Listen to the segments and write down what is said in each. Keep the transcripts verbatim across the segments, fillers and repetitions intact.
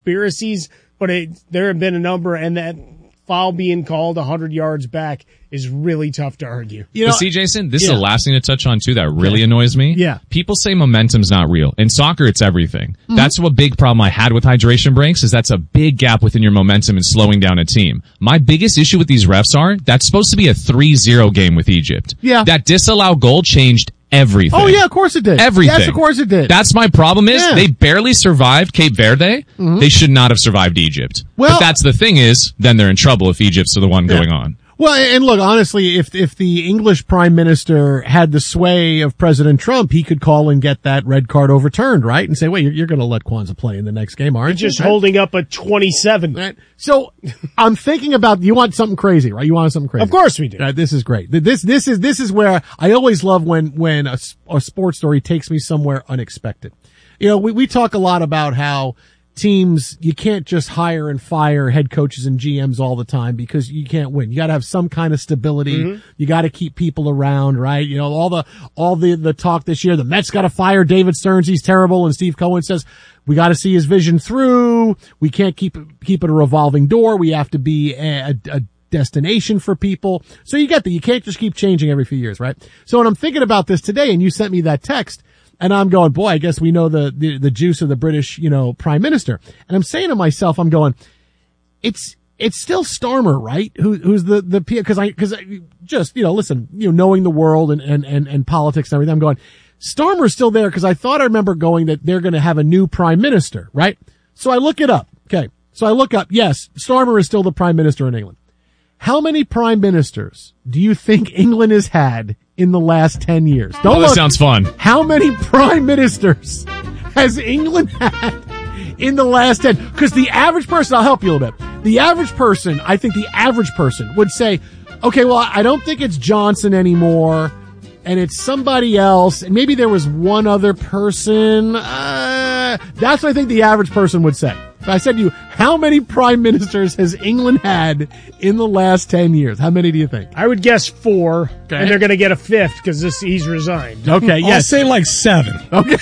conspiracies, but it, there have been a number, and that foul being called one hundred yards back is really tough to argue. You know, but see, Jason, this yeah. is the last thing to touch on, too, that really yeah. annoys me. Yeah. People say momentum's not real. In soccer, it's everything. Mm-hmm. That's what big problem I had with hydration breaks, is that's a big gap within your momentum and slowing down a team. My biggest issue with these refs are, that's supposed to be a three zero game with Egypt. Yeah. That disallowed goal changed everything. Oh, yeah, of course it did. Everything. Yes, of course it did. That's my problem is, Yeah. they barely survived Cape Verde. Mm-hmm. They should not have survived Egypt. Well- but that's the thing is, then they're in trouble if Egypt's the one Yeah. going on. Well, and look, honestly, if if the English Prime Minister had the sway of President Trump, he could call and get that red card overturned, right? And say, wait, you're, you're going to let Kwanzaa play in the next game, aren't you? Just Right? holding up a twenty-seven. Right. So I'm thinking about, you want something crazy, right? You want something crazy. Of course we do. Right, this is great. This, this is, this is where I always love when, when a, a sports story takes me somewhere unexpected. You know, we, we talk a lot about how teams, you can't just hire and fire head coaches and G Ms all the time because you can't win. You got to have some kind of stability. Mm-hmm. You got to keep people around, right? You know, all the, all the, the talk this year, the Mets got to fire David Stearns. He's terrible. And Steve Cohen says, we got to see his vision through. We can't keep, keep it a revolving door. We have to be a, a, a destination for people. So you get that. You can't just keep changing every few years, right? So when I'm thinking about this today and you sent me that text, and I'm going, boy, I guess we know the, the, the juice of the British, you know, Prime Minister. And I'm saying to myself, I'm going, it's, it's still Starmer, right? Who, who's the, the, cause I, cause I just, you know, listen, you know, knowing the world and, and, and, and politics and everything, I'm going, Starmer's still there because I thought I remember going that they're going to have a new Prime Minister, right? So I look it up. Okay. So I look up, yes, Starmer is still the Prime Minister in England. How many Prime Ministers do you think England has had in the last ten years? Don't Oh, that look. sounds fun. How many Prime Ministers has England had in the last ten? Because the average person, I'll help you a little bit. The average person, I think the average person would say, okay, well, I don't think it's Johnson anymore, and it's somebody else, and maybe there was one other person. Uh, that's what I think the average person would say. If I said to you, how many prime ministers has England had in the last ten years? How many do you think? I would guess four, Okay. and they're going to get a fifth because this he's resigned. Okay, I'll yes. say like seven. Okay.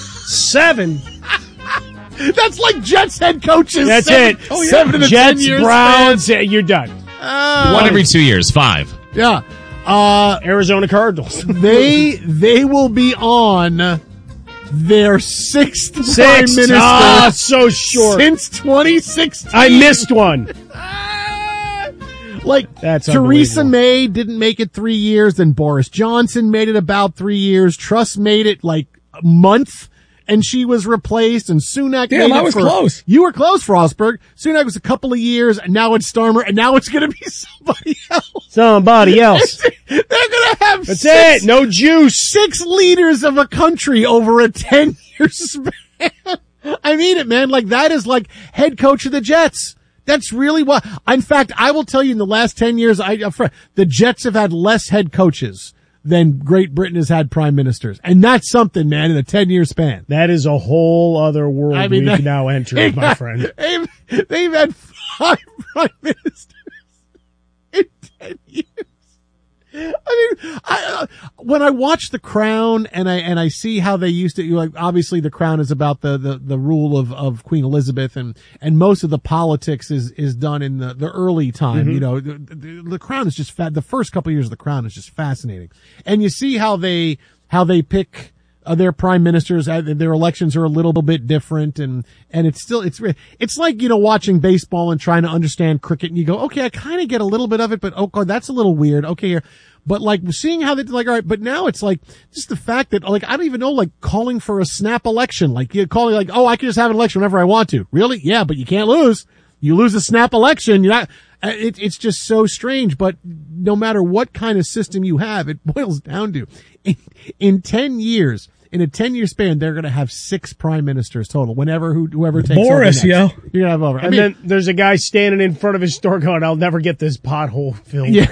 Seven. That's like Jets head coaches. That's seven, it. Oh, yeah. Seven in a Jets, ten years Browns, yeah, you're done. Uh, One every two years, five. yeah. Uh, Arizona Cardinals. they, they will be on their sixth prime Six. minister Ah, so short. since twenty sixteen. I missed one. Like, That's Theresa unbelievable. May didn't make it three years, then Boris Johnson made it about three years, Truss made it like a month, and she was replaced, and Sunak Damn, made I it was for, close. You were close, Frostberg. Sunak was a couple of years, and now it's Starmer, and now it's gonna be somebody else. Somebody else. They're gonna have That's six, it. No juice. six leaders of a country over a ten-year span. I mean it, man. Like, that is like head coach of the Jets. That's really what, in fact, I will tell you in the last ten years, I, the Jets have had less head coaches than Great Britain has had prime ministers. And that's something, man, in a ten-year span. That is a whole other world I mean, we've that- now entered, my friend. They've, they've had five prime ministers in ten years. I mean, I, uh, when I watch The Crown and I, and I see how they used to, you know, like, obviously The Crown is about the, the, the rule of, of Queen Elizabeth, and, and most of the politics is, is done in the, the early time, Mm-hmm. you know, the, the, the Crown is just fa- the first couple of years of The Crown is just fascinating. And you see how they, how they pick, Uh, their prime ministers, uh, their elections are a little bit different, and, and it's still, it's, it's like, you know, watching baseball and trying to understand cricket, and you go, okay, I kind of get a little bit of it, but oh god, that's a little weird. Okay, here. But like, seeing how they, like, alright, but now it's like, just the fact that, like, I don't even know, like, calling for a snap election, like, you're calling, like, oh, I can just have an election whenever I want to. Really? Yeah, but you can't lose. You lose a snap election, you're not, it, it's just so strange, but no matter what kind of system you have, it boils down to, in, in ten years, in a ten-year span, they're going to have six prime ministers total. Whenever who, whoever takes Boris, over yo. next, you're gonna have over. I And mean, then there's a guy standing in front of his store going, I'll never get this pothole filled. yeah,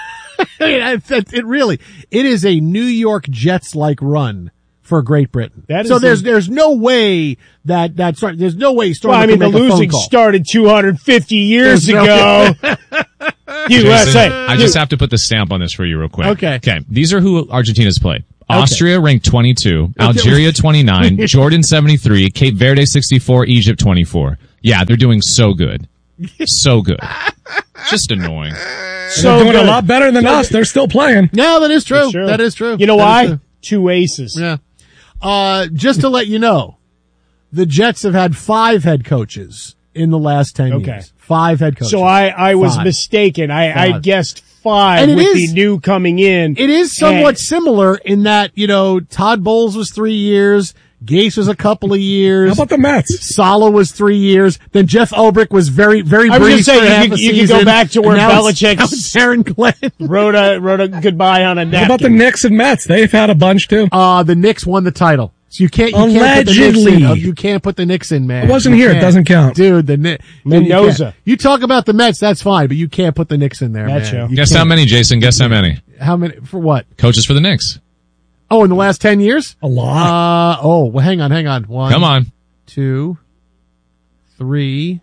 I mean, it, it, it really, it is a New York Jets-like run for Great Britain. That is so there's a- there's no way that that's right. There's no way. Stormer Well, I mean, can the make a phone losing call. started two hundred fifty years There's ago. no- Jason, U S A. I just have to put the stamp on this for you real quick. Okay. Okay. These are who Argentina's played. Austria ranked twenty-two, Okay. Algeria twenty-nine, Jordan seventy-three, Cape Verde sixty-four, Egypt twenty-four. Yeah, they're doing so good. So good. Just annoying. So they're doing good. A lot better than us. They're still playing. No, that is true. true. That is true. You know that why? Two aces. Yeah. Uh, just to let you know, the Jets have had five head coaches in the last ten okay. years. Five head coaches. So I, I was five. mistaken. I, Five. I guessed five and it with is, the new coming in. It is somewhat and, similar in that, you know, Todd Bowles was three years. Gase was a couple of years. How about the Mets? Sala was three years. Then Jeff Ulbrich was very, very I was brief. Saying, for you half could, a you season. could go back to where Belichick Aaron Glenn wrote a wrote a goodbye on a napkin. How about the Knicks and Mets? They've had a bunch too. Uh the Knicks won the title. So you can't, you Allegedly. can't put the Knicks in. You can't put the Knicks in, man. It wasn't you here. Can't. It doesn't count. Dude, the Knicks. Mendoza. You, you talk about the Mets, that's fine, but you can't put the Knicks in there, That's man. you. Guess can't. how many, Jason? Guess how many? How many? For what? Coaches for the Knicks. Oh, in the last ten years? A lot. Uh, oh, well, hang on, hang on. One. Come on. Two. Three.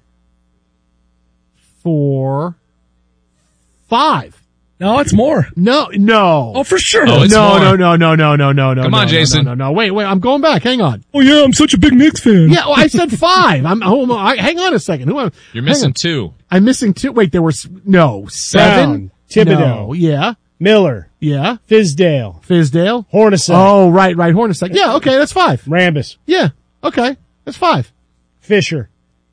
Four. Five. No, it's more. No, no. Oh, for sure. Oh, it's no, more. no, no, no, no, no, no, no. Come no, on, no, Jason. No, no, no, wait, wait. I'm going back. Hang on. Oh, yeah, I'm such a big Knicks fan. Yeah, well, I said five. I'm. Hold on. I, hang on a second. Who am? You're hang missing on. two. I'm missing two. Wait, there was no seven. Brown, Thibodeau. No, yeah, Miller. yeah. Fizdale. Fizdale. Hornacek. Oh, right, right. Hornacek. Yeah, okay, that's five. Rambus. Yeah, okay, that's five. Fisher.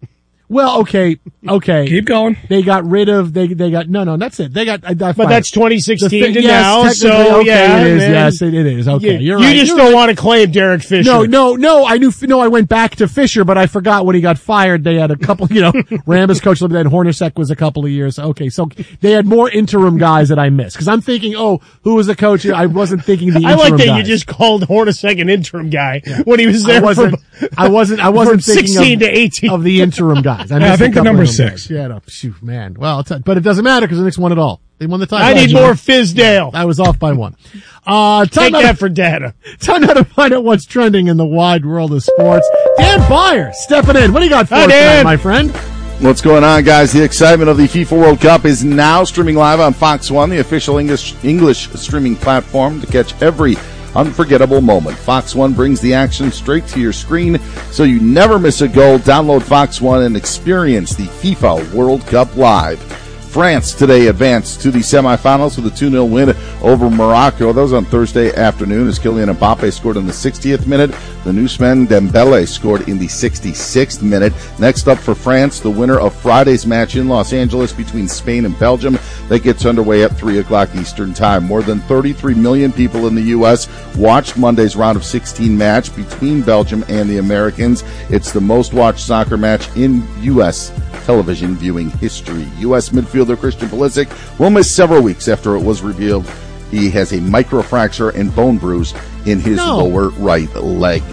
Well, okay, okay. Keep going. They got rid of. They they got no, no. That's it. They got. I, I, But fine. that's twenty sixteen The thi- to yes, now, technically, so okay, yeah. it is. man. Yes, it, it is. Okay, You, you're you right. just You're don't right. want to claim Derek Fisher. No, no, no. I knew. No, I went back to Fisher, but I forgot when he got fired. They had a couple. You know, Rambus coach, then Hornacek was a couple of years. Okay, so they had more interim guys that I missed because I'm thinking, oh, who was the coach? I wasn't thinking the. I interim like that guys. you just called Hornacek an interim guy when he was I there wasn't. from, I wasn't. I wasn't from thinking sixteen of, to eighteen. of the interim guys. I, Yeah, I missed a think the couple number's of them six. guys. Yeah, no, shoot, man. Well, it's, but it doesn't matter because the Knicks won it all. They won the title. I need more Fizdale. I was off by one. Uh, Take time out, that for data. time out to find out what's trending in the wide world of sports. Dan Byer stepping in. What do you got for Hi, us tonight, Dan. my friend? What's going on, guys? The excitement of the FIFA World Cup is now streaming live on Fox One, the official English English streaming platform to catch every unforgettable moment. Fox One brings the action straight to your screen so you never miss a goal. Download Fox One and experience the FIFA World Cup live. France today advanced to the semifinals with a two nil win over Morocco. That was on Thursday afternoon as Kylian Mbappe scored in the sixtieth minute. The Ousmane Dembele scored in the sixty-sixth minute. Next up for France, the winner of Friday's match in Los Angeles between Spain and Belgium. That gets underway at three o'clock Eastern Time. More than thirty-three million people in the U S watched Monday's round of sixteen match between Belgium and the Americans. It's the most watched soccer match in U S television viewing history. U S midfielder Christian Pulisic will miss several weeks after it was revealed he has a microfracture and bone bruise in his No. lower right leg.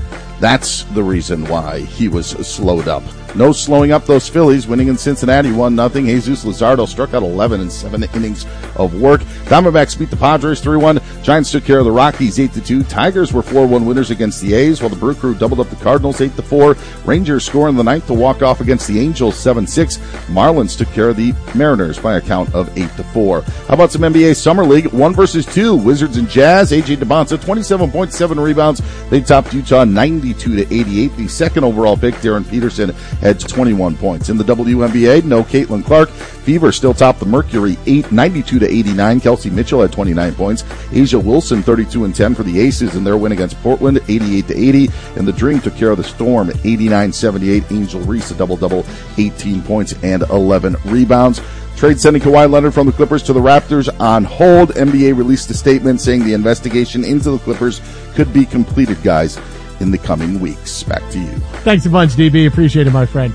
That's the reason why he was slowed up. No slowing up those Phillies, winning in Cincinnati one nothing. Jesus Luzardo struck out eleven in seven innings of work. Diamondbacks beat the Padres three one. Giants took care of the Rockies eight to two. Tigers were four one winners against the A's, while the Brew Crew doubled up the Cardinals eight to four. Rangers score in the ninth to walk off against the Angels seven six. Marlins took care of the Mariners by a count of eight to four. How about some N B A Summer League? One versus two. Wizards and Jazz. A J DeBonta, twenty-seven point seven rebounds. They topped Utah ninety-two to eighty-eight. The second overall pick, Darren Peterson, had twenty-one points. In the W N B A, no Caitlin Clark. Fever still topped the Mercury eight ninety-two to eighty-nine. Kelsey Mitchell had twenty-nine points. Asia Wilson thirty-two and ten for the Aces in their win against Portland eighty-eight to eighty. And the Dream took care of the Storm eighty-nine seventy-eight. Angel Reese a double-double, eighteen points and eleven rebounds. Trade sending Kawhi Leonard from the Clippers to the Raptors on hold. N B A released a statement saying the investigation into the Clippers could be completed, guys, in the coming weeks. Back to you. Thanks a bunch, D B. Appreciate it, my friend.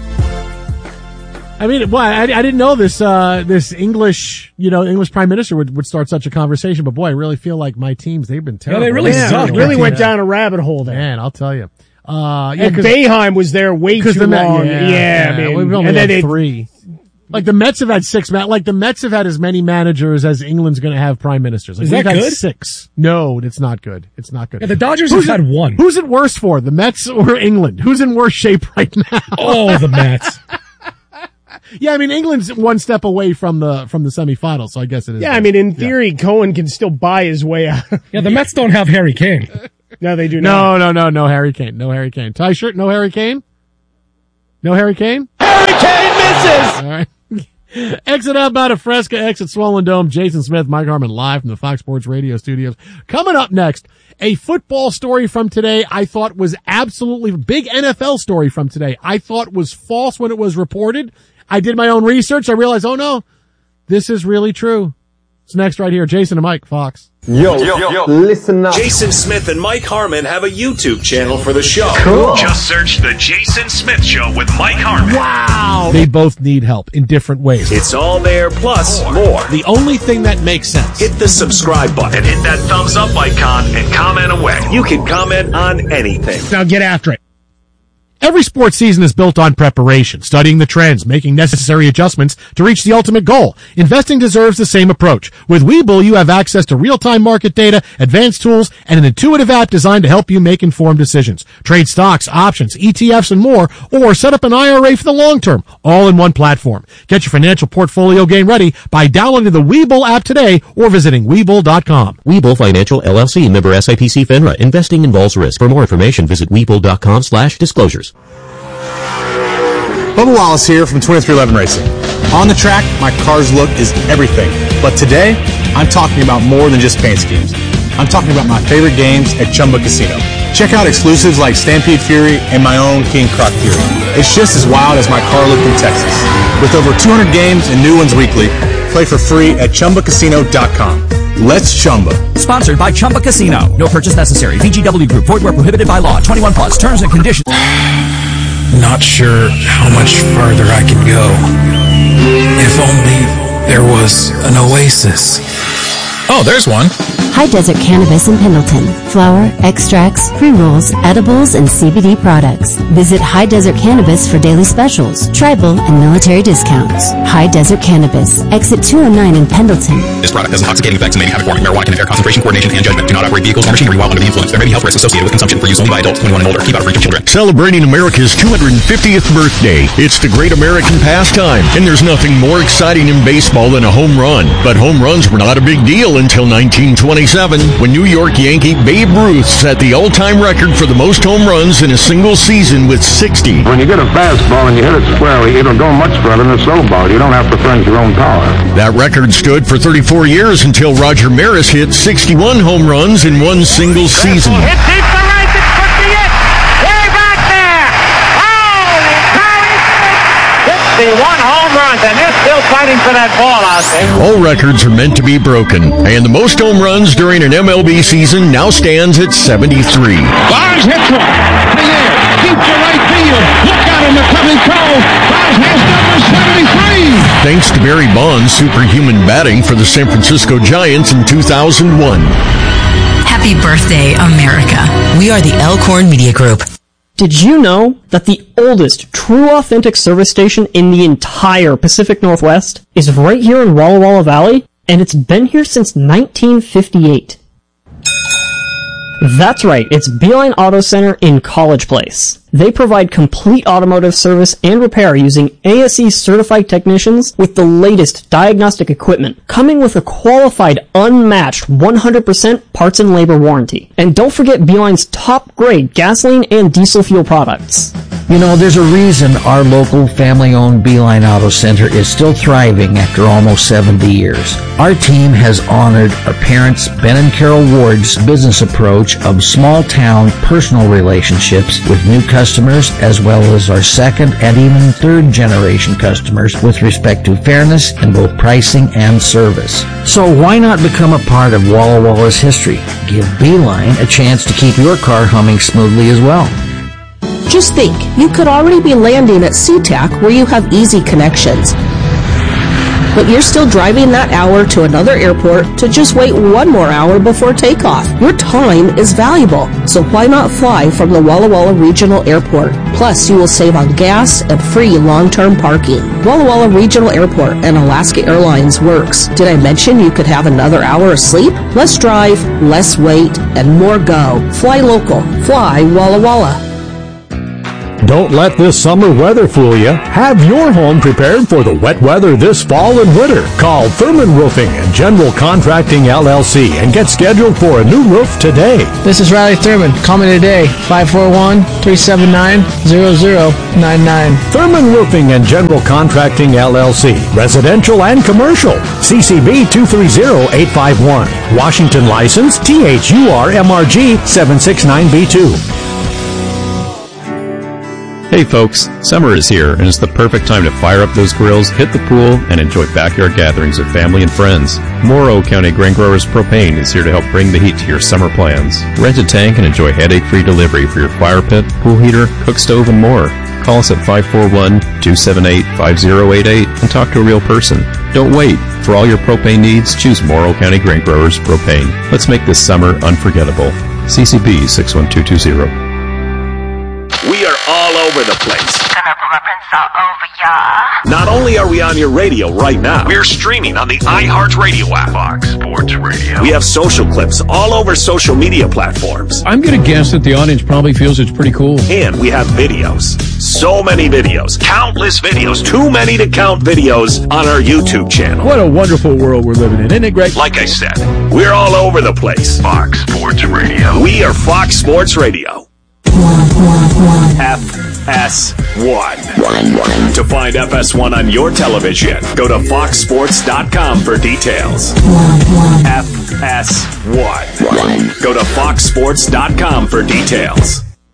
I mean, boy, I, I didn't know this, uh, this English, you know, English Prime Minister would, would start such a conversation, but boy, I really feel like my teams, they've been terrible. they really Yeah, suck. it really Yeah. went down a rabbit hole there. Man, I'll tell you. Uh, yeah, And 'cause- Boeheim was there way 'cause too the Met- long. yeah, Yeah, yeah, man. we've only and had then they, three. Like the Mets have had six, ma- like the Mets have had as many managers as England's going to have prime ministers. Like Is we've that had good? six. No, it's not good. It's not good. Yeah, the Dodgers Who's have it- had one. Who's it worse for, the Mets or England? Who's in worse shape right now? Oh, the Mets. Yeah, I mean England's one step away from the from the semifinals, so I guess it is. yeah, I mean, in theory, Cohen can still buy his way out. Yeah, the Mets don't have Harry Kane. No, they do not. no, no, no, no Harry Kane, no Harry Kane. Tie shirt, no Harry Kane. No Harry Kane? Harry Kane misses! All right. Exit outbound of Fresca, exit Swollen Dome. Jason Smith, Mike Harmon live from the Fox Sports Radio studios. Coming up next, a football story from today I thought was absolutely big N F L story from today. I thought was false when it was reported. I did my own research. I realized, oh no, this is really true. It's next right here. Jason and Mike, Fox. Yo, yo, yo, listen up. Jason Smith and Mike Harmon have a YouTube channel for the show. Cool. Just search The Jason Smith Show with Mike Harmon. Wow. They both need help in different ways. It's all there, plus more. The only thing that makes sense. Hit the subscribe button And hit that thumbs up icon and comment away. You can comment on anything. Now get after it. Every sports season is built on preparation, studying the trends, making necessary adjustments to reach the ultimate goal. Investing deserves the same approach. With Webull, you have access to real-time market data, advanced tools, and an intuitive app designed to help you make informed decisions. Trade stocks, options, E T Fs, and more, or set up an I R A for the long term, all in one platform. Get your financial portfolio game ready by downloading the Webull app today or visiting Webull dot com. Webull Financial, L L C, member S I P C FINRA. Investing involves risk. For more information, visit Webull dot com slash disclosures. Bubba Wallace here from twenty-three eleven Racing. On the track, my car's look is everything. But today, I'm talking about more than just paint schemes. I'm talking about my favorite games at Chumba Casino. Check out exclusives like Stampede Fury and my own King Croc Fury. It's just as wild as my car look in Texas. With over two hundred games and new ones weekly, play for free at Chumba Casino dot com. Let's Chumba. Sponsored by Chumba Casino. No purchase necessary. V G W Group. Void where prohibited by law. twenty-one plus. Terms and conditions. Not sure how much farther I can go. If only there was an oasis. Oh, there's one. High Desert Cannabis in Pendleton. Flower, extracts, pre-rolls, edibles, and C B D products. Visit High Desert Cannabis for daily specials, tribal, and military discounts. High Desert Cannabis. Exit two oh nine in Pendleton. This product has intoxicating effects and may be habit-forming. Marijuana can impair concentration, coordination, and judgment. Do not operate vehicles or machinery while under the influence. There may be health risks associated with consumption for use only by adults twenty-one and older. Keep out of reach of children. Celebrating America's two hundred fiftieth birthday. It's the great American pastime, and there's nothing more exciting in baseball than a home run. But home runs were not a big deal until nineteen twenty-seven, when New York Yankee Babe Ruth set the all-time record for the most home runs in a single season with sixty. When you get a fastball and you hit it squarely, it'll go much further than a slow ball. You don't have to furnish your own power. That record stood for thirty-four years until Roger Maris hit sixty-one home runs in one single season. Hit deep to right, it's fifty it. Way back there. Holy cow, fifty-one home runs, and they're still fighting for that ball out there. All records are meant to be broken, and the most home runs during an M L B season now stands at seventy-three. Barnes hits one. Hang there. Deep to right field. Look out in the coming throw. Barnes has number seventy-three. Thanks to Barry Bonds' superhuman batting for the San Francisco Giants in two thousand one. Happy birthday, America. We are the Elkhorn Media Group. Did you know that the oldest true authentic service station in the entire Pacific Northwest is right here in Walla Walla Valley? And it's been here since nineteen fifty-eight. That's right, it's Beeline Auto Center in College Place. They provide complete automotive service and repair using A S E certified technicians with the latest diagnostic equipment, coming with a qualified, unmatched one hundred percent parts and labor warranty. And don't forget Beeline's top grade gasoline and diesel fuel products. You know, there's a reason our local family-owned Beeline Auto Center is still thriving after almost seventy years. Our team has honored our parents, Ben and Carol Ward's business approach of small-town personal relationships with new customers, as well as our second and even third-generation customers with respect to fairness in both pricing and service. So why not become a part of Walla Walla's history? Give Beeline a chance to keep your car humming smoothly as well. Just think, you could already be landing at SeaTac where you have easy connections. But you're still driving that hour to another airport to just wait one more hour before takeoff. Your time is valuable, so why not fly from the Walla Walla Regional Airport? Plus, you will save on gas and free long-term parking. Walla Walla Regional Airport and Alaska Airlines works. Did I mention you could have another hour of sleep? Less drive, less wait, and more go. Fly local. Fly Walla Walla. Don't let this summer weather fool you. Have your home prepared for the wet weather this fall and winter. Call Thurman Roofing and General Contracting L L C and get scheduled for a new roof today. This is Riley Thurman. Call me today, five four one, three seven nine, zero zero nine nine. Thurman Roofing and General Contracting L L C. Residential and commercial. C C B two three zero eight five one. Washington license T H U R M R G seven six nine B two. Hey folks, summer is here and it's the perfect time to fire up those grills, hit the pool, and enjoy backyard gatherings with family and friends. Morrow County Grain Growers Propane is here to help bring the heat to your summer plans. Rent a tank and enjoy headache-free delivery for your fire pit, pool heater, cook stove, and more. Call us at five four one, two seven eight, five zero eight eight and talk to a real person. Don't wait. For all your propane needs, choose Morrow County Grain Growers Propane. Let's make this summer unforgettable. C C B six one two two zero. We are all over the place. Not only are we on your radio right now, we're streaming on the iHeartRadio app. Fox Sports Radio. We have social clips all over social media platforms. I'm going to guess that the audience probably feels it's pretty cool. And we have videos. So many videos. Countless videos. Too many to count videos on our YouTube channel. What a wonderful world we're living in. Isn't it great? Like I said, we're all over the place. Fox Sports Radio. We are Fox Sports Radio. F S one. To find F S one on your television, go to fox sports dot com for details. F S one. Go to fox sports dot com for details.